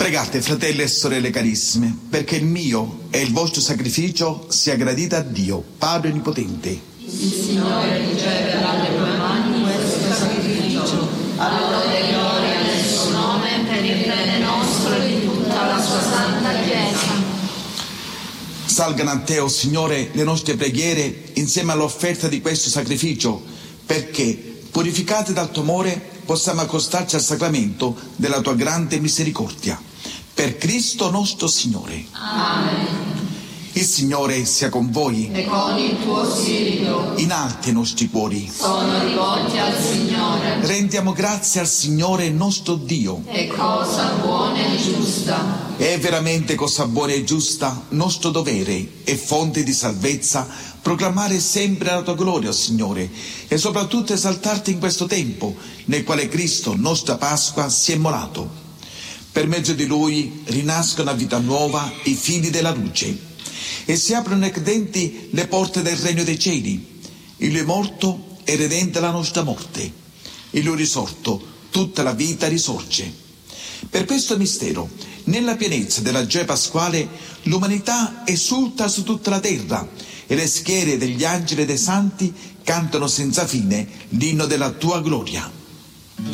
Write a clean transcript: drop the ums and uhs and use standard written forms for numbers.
Pregate, fratelli e sorelle carissime, perché il mio e il vostro sacrificio sia gradito a Dio, Padre Onnipotente. Il Signore riceve dalle tue mani questo sacrificio, a lode e gloria del suo nome, per il bene nostro e di tutta la sua santa Chiesa. Salgano a te, o Signore, le nostre preghiere insieme all'offerta di questo sacrificio, perché, purificati dal tuo amore, possiamo accostarci al sacramento della tua grande misericordia. Per Cristo nostro Signore. Amen. Il Signore sia con voi. E con il tuo spirito. In alti i nostri cuori. Sono rivolti al Signore. Rendiamo grazie al Signore nostro Dio. È cosa buona e giusta. È veramente cosa buona e giusta, nostro dovere e fonte di salvezza, proclamare sempre la tua gloria, Signore, e soprattutto esaltarti in questo tempo nel quale Cristo, nostra Pasqua, si è immolato. Per mezzo di Lui rinascono a vita nuova i figli della luce e si aprono ai credenti le porte del regno dei cieli. Il Lui è morto e redente la nostra morte. Il Lui risorto, tutta la vita risorge. Per questo mistero, nella pienezza della gioia pasquale, l'umanità esulta su tutta la terra e le schiere degli angeli e dei santi cantano senza fine l'inno della tua gloria.